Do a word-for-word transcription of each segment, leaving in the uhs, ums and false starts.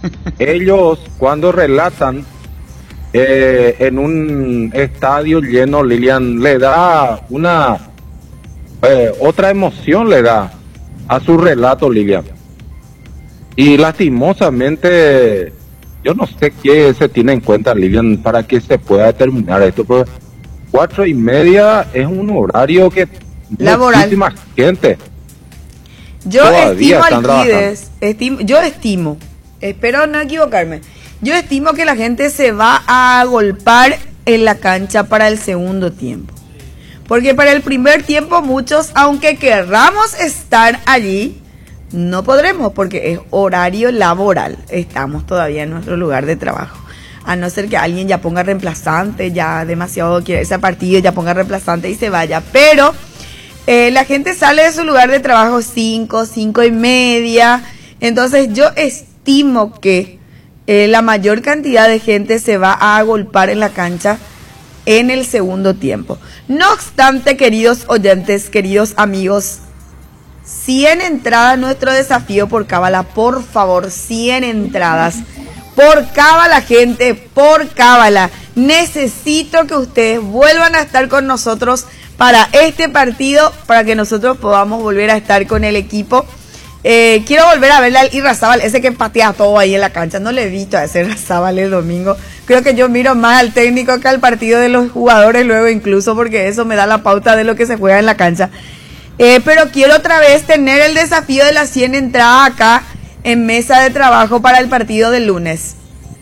ellos cuando relatan eh, en un estadio lleno, Lilian, le da una eh, otra emoción, le da a su relato, Lilian. Y lastimosamente, yo no sé qué se tiene en cuenta, Lilian, para que se pueda determinar esto, pero cuatro y media es un horario que laboral. Muchísima gente. Yo estimo, Alquides, estimo, yo estimo, espero no equivocarme, yo estimo que la gente se va a agolpar en la cancha para el segundo tiempo. Porque para el primer tiempo muchos, aunque querramos estar allí, no podremos porque es horario laboral. Estamos todavía en nuestro lugar de trabajo. A no ser que alguien ya ponga reemplazante, ya demasiado quiere ese partido, ya ponga reemplazante y se vaya. Pero eh, la gente sale de su lugar de trabajo cinco, cinco y media. Entonces yo estimo que eh, la mayor cantidad de gente se va a agolpar en la cancha en el segundo tiempo. No obstante, queridos oyentes, queridos amigos, cien entradas nuestro desafío por cábala, por favor, cien entradas por cábala, gente, por cábala. Necesito que ustedes vuelvan a estar con nosotros para este partido, para que nosotros podamos volver a estar con el equipo. Eh, quiero volver a verle al Irrazábal, ese que patea todo ahí en la cancha. No le he visto a ese Irrazábal el domingo. Creo que yo miro más al técnico que al partido de los jugadores luego, incluso porque eso me da la pauta de lo que se juega en la cancha. Eh, pero quiero otra vez tener el desafío de las cien entradas acá en mesa de trabajo para el partido del lunes.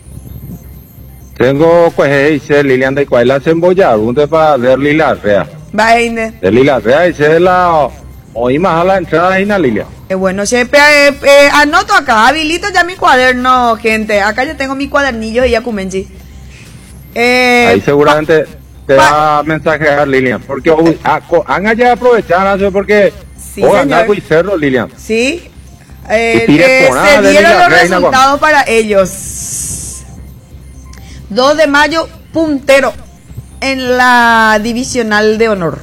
Tengo pues dice Lilian de cuál la cembolla, ¿dónde para ver Lila Rea? Va Inde. De Lila Rea dice la hoy más a la entrada y na Lilia. Eh, bueno, chepe, eh, eh, anoto acá, habilito ya mi cuaderno, gente. Acá ya tengo mi cuadernillo y ya cumenchi. Eh, Ahí seguramente te va a mensajear Lilian, porque hoy, a, han allá aprovechar, ¿no? Porque sí, o andar con cerro, Lilian. Sí, eh, eh, se dieron los resultados para ellos. dos de mayo, puntero en la divisional de honor.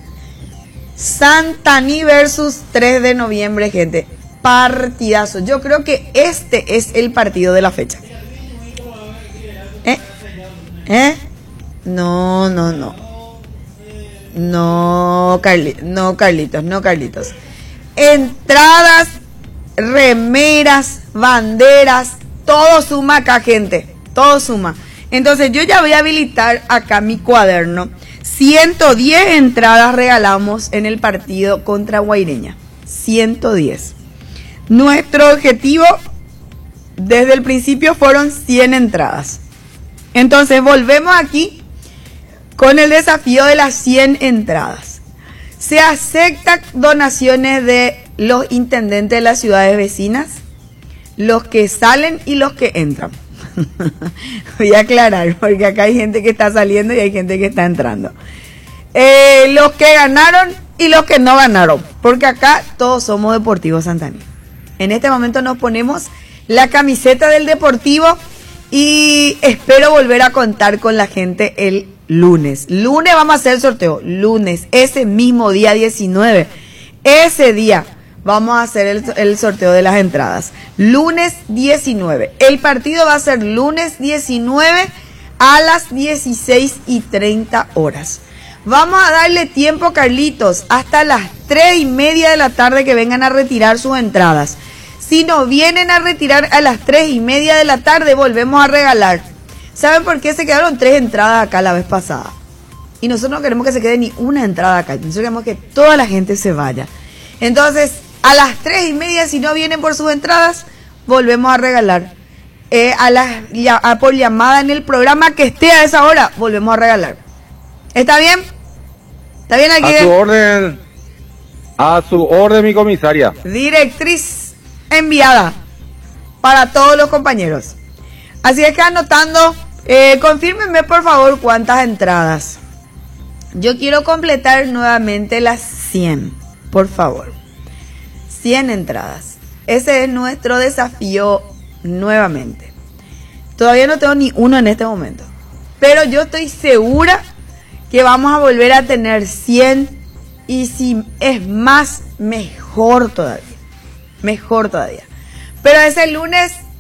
Santaní versus tres de noviembre, gente. Partidazo. Yo creo que este es el partido de la fecha. ¿Eh? ¿Eh? No, no, no. No, Carli no, Carlitos, no, Carlitos. Entradas, remeras, banderas, todo suma acá, gente. Todo suma. Entonces yo ya voy a habilitar acá mi cuaderno. ciento diez entradas regalamos en el partido contra Guaireña. ciento diez. Nuestro objetivo desde el principio fueron cien entradas. Entonces volvemos aquí con el desafío de las cien entradas. Se aceptan donaciones de los intendentes de las ciudades vecinas, los que salen y los que entran. Voy a aclarar, porque acá hay gente que está saliendo y hay gente que está entrando. Eh, los que ganaron y los que no ganaron, porque acá todos somos Deportivo Santaní. En este momento nos ponemos la camiseta del Deportivo y espero volver a contar con la gente el lunes. Lunes vamos a hacer el sorteo, lunes, ese mismo día diecinueve. Ese día vamos a hacer el, el sorteo de las entradas. Lunes diecinueve. El partido va a ser lunes diecinueve a las dieciséis y treinta horas. Vamos a darle tiempo, Carlitos, hasta las tres y media de la tarde que vengan a retirar sus entradas. Si no vienen a retirar a las tres y media de la tarde, volvemos a regalar. ¿Saben por qué se quedaron tres entradas acá la vez pasada? Y nosotros no queremos que se quede ni una entrada acá. Nosotros queremos que toda la gente se vaya. Entonces, a las tres y media, si no vienen por sus entradas, volvemos a regalar. Eh, a la, a, por llamada en el programa que esté a esa hora, volvemos a regalar. ¿Está bien? ¿Está bien aquí? A su orden, a su orden, mi comisaria. Directriz enviada para todos los compañeros. Así es que anotando, eh, confírmenme por favor cuántas entradas. Yo quiero completar nuevamente las cien, por favor. cien entradas. Ese es nuestro desafío nuevamente. Todavía no tengo ni uno en este momento, pero yo estoy segura que vamos a volver a tener cien y si es más, mejor todavía. Mejor todavía. Pero ese lunes